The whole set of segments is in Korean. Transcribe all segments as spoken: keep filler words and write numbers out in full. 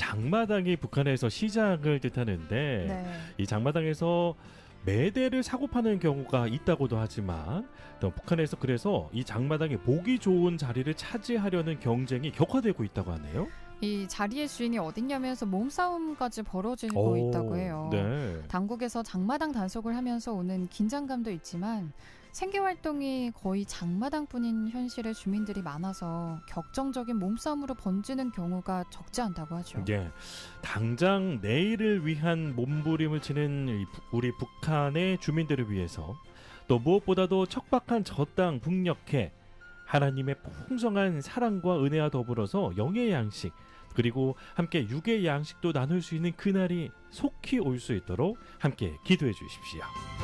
장마당이 북한에서 시작을 뜻하는데 네. 이 장마당에서 매대를 사고 파는 경우가 있다고도 하지만 또 북한에서 그래서 이 장마당에 보기 좋은 자리를 차지하려는 경쟁이 격화되고 있다고 하네요. 이 자리의 주인이 어딨냐면서 몸싸움까지 벌어지고 오, 있다고 해요. 네. 당국에서 장마당 단속을 하면서 오는 긴장감도 있지만 생계활동이 거의 장마당뿐인 현실의 주민들이 많아서 격정적인 몸싸움으로 번지는 경우가 적지 않다고 하죠. 예, 당장 내일을 위한 몸부림을 치는 이 부- 우리 북한의 주민들을 위해서 또 무엇보다도 척박한 저 땅 북녘에 하나님의 풍성한 사랑과 은혜와 더불어서 영의 양식 그리고 함께 육의 양식도 나눌 수 있는 그날이 속히 올 수 있도록 함께 기도해 주십시오.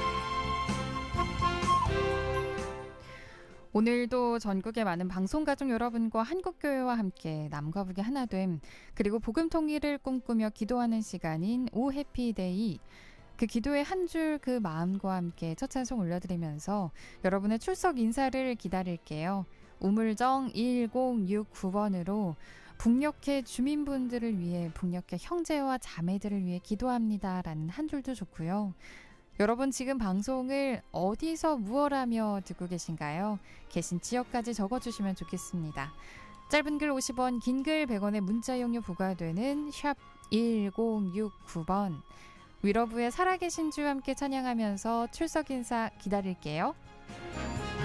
오늘도 전국의 많은 방송가족 여러분과 한국교회와 함께 남과 북의 하나됨 그리고 복음 통일을 꿈꾸며 기도하는 시간인 오 해피데이 그 기도의 한 줄 그 마음과 함께 첫 찬송 올려드리면서 여러분의 출석 인사를 기다릴게요. 우물정 일공육구 번으로 북녘의 주민분들을 위해 북녘의 형제와 자매들을 위해 기도합니다 라는 한 줄도 좋고요. 여러분 지금 방송을 어디서 무엇하며 듣고 계신가요? 계신 지역까지 적어주시면 좋겠습니다. 짧은 글 오십 원, 긴 글 백 원의 문자 이용료 부과되는 샵 일공육구 번 위러브의 살아계신 주 함께 찬양하면서 출석 인사 기다릴게요.